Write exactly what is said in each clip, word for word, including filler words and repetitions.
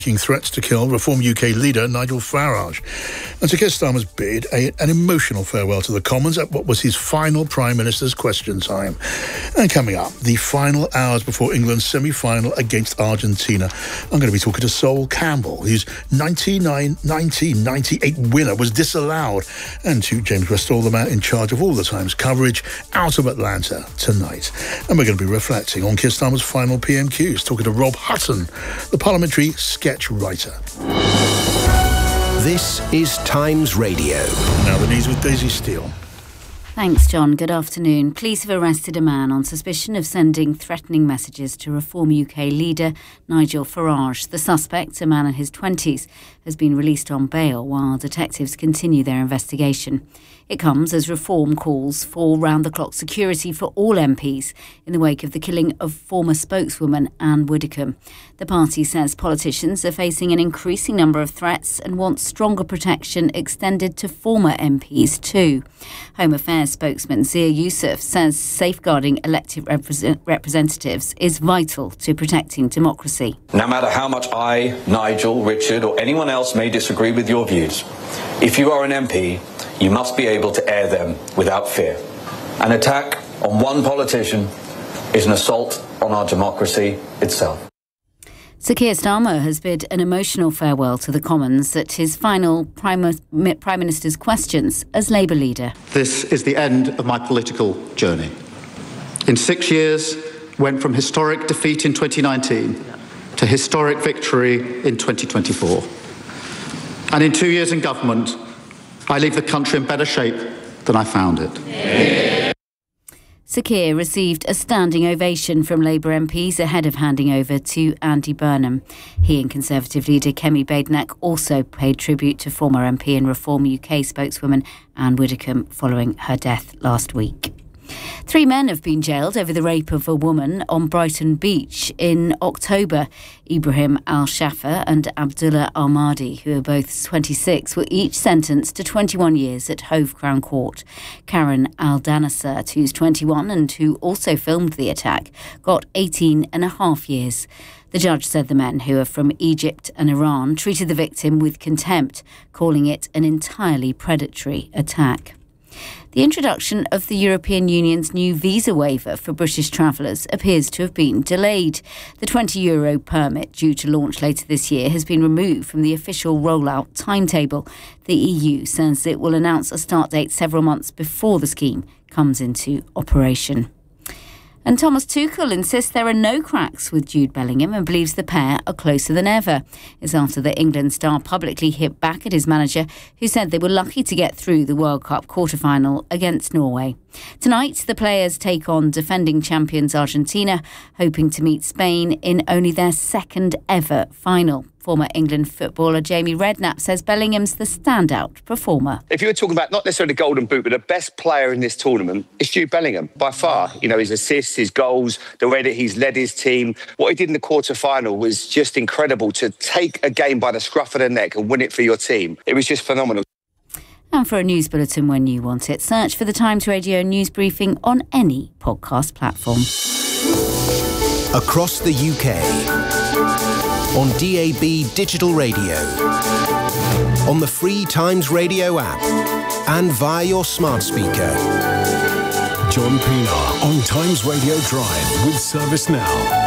threats to kill Reform U K leader Nigel Farage. And Sir Keir Starmer's bid a, an emotional farewell to the Commons at what was his final Prime Minister's Question Time. And coming up, the final hours before England's semi-final against Argentina, I'm going to be talking to Sol Campbell, whose nineteen ninety-eight winner was disallowed, and to James Westall, the man in charge of all the Times coverage out of Atlanta tonight. And we're going to be reflecting on Keir Starmer's final P M Qs, talking to Rob Hutton, the parliamentary sketch writer. This is Times Radio. Now the news with Daisy Steele. Thanks, John. Good afternoon. Police have arrested a man on suspicion of sending threatening messages to Reform U K leader Nigel Farage. The suspect, a man in his twenties, has been released on bail while detectives continue their investigation. It comes as Reform calls for round-the-clock security for all M Ps in the wake of the killing of former spokeswoman Anne Widdecombe. The party says politicians are facing an increasing number of threats and wants stronger protection extended to former M Ps too. Home Affairs spokesman Zia Youssef says safeguarding elected represent- representatives is vital to protecting democracy. No matter how much I, Nigel, Richard or anyone else may disagree with your views, if you are an M P, you must be able to air them without fear. An attack on one politician is an assault on our democracy itself. Sir Keir Starmer has bid an emotional farewell to the Commons at his final Prime, Prime Minister's Questions as Labour leader. This is the end of my political journey. In six years, went from historic defeat in twenty nineteen to historic victory in twenty twenty-four. And in two years in government, I leave the country in better shape than I found it. Yeah. Sir Keir received a standing ovation from Labour M Ps ahead of handing over to Andy Burnham. He and Conservative leader Kemi Badenoch also paid tribute to former M P and Reform U K spokeswoman Anne Widdecombe following her death last week. Three men have been jailed over the rape of a woman on Brighton Beach in October. Ibrahim Al-Shaffer and Abdullah Ahmadi, who are both twenty-six, were each sentenced to twenty-one years at Hove Crown Court. Karen Al-Danasert, who's twenty-one and who also filmed the attack, got eighteen and a half years. The judge said the men, who are from Egypt and Iran, treated the victim with contempt, calling it an entirely predatory attack. The introduction of the European Union's new visa waiver for British travellers appears to have been delayed. The twenty euro permit, due to launch later this year, has been removed from the official rollout timetable. The E U says it will announce a start date several months before the scheme comes into operation. And Thomas Tuchel insists there are no cracks with Jude Bellingham and believes the pair are closer than ever. It's after the England star publicly hit back at his manager, who said they were lucky to get through the World Cup quarter-final against Norway. Tonight, the players take on defending champions Argentina, hoping to meet Spain in only their second ever final. Former England footballer Jamie Redknapp says Bellingham's the standout performer. If you were talking about not necessarily the Golden Boot, but the best player in this tournament, it's Jude Bellingham, by far. You know, his assists, his goals, the way that he's led his team. What he did in the quarter-final was just incredible, to take a game by the scruff of the neck and win it for your team. It was just phenomenal. And for a news bulletin when you want it, search for the Times Radio news briefing on any podcast platform. Across the U K, on D A B digital radio, on the free Times Radio app, and via your smart speaker. John Pienaar on Times Radio Drive with Service Now.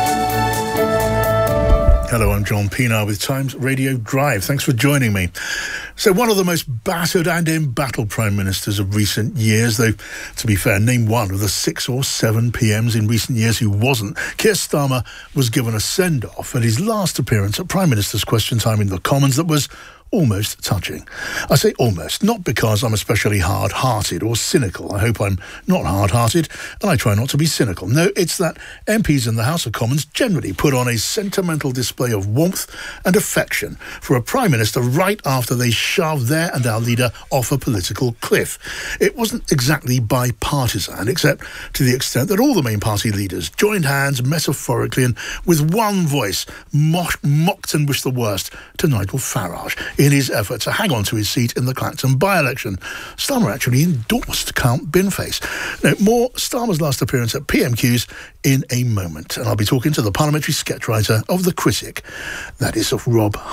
Hello, I'm John Pienaar with Times Radio Drive. Thanks for joining me. So one of the most battered and embattled Prime Ministers of recent years, though, to be fair, name one of the six or seven P Ms in recent years who wasn't. Keir Starmer was given a send-off at his last appearance at Prime Minister's Question Time in the Commons that was almost touching. I say almost, not because I'm especially hard-hearted or cynical. I hope I'm not hard-hearted, and I try not to be cynical. No, it's that M Ps in the House of Commons generally put on a sentimental display of warmth and affection for a Prime Minister right after they shoved their and our leader off a political cliff. It wasn't exactly bipartisan, except to the extent that all the main party leaders joined hands metaphorically and with one voice mocked, mocked and wished the worst to Nigel Farage. in his effort to hang on to his seat in the Clacton by-election. Starmer actually endorsed Count Binface. Now, more Starmer's last appearance at P M Qs in a moment, and I'll be talking to the parliamentary sketch writer of The Critic, that is of Rob